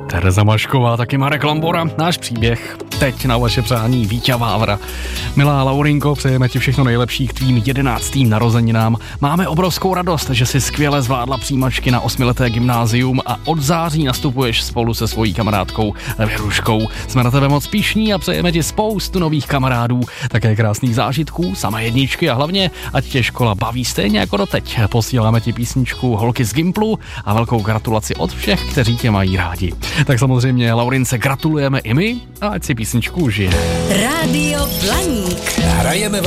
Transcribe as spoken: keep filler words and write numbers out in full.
Tereza Mašková, taky Marek Lambora, náš příběh. Teď na vaše přání Víťa Vávra. Milá Laurinko, přejeme ti všechno nejlepší k tvým jedenáctým narozeninám. Máme obrovskou radost, že jsi skvěle zvládla přijímačky na osmileté gymnázium a od září nastupuješ spolu se svojí kamarádkou Věruškou. Jsme na tebe moc pyšní a přejeme ti spoustu nových kamarádů, také krásných zážitků, samé jedničky a hlavně, ať tě škola baví stejně jako doteď. Posíláme ti písničku Holky z Gimplu a velkou gratulaci od všech, kteří tě mají rádi. Tak samozřejmě Laurince gratulujeme i my a ať si písničku užije. Rádio Blaník. Hrajeme vám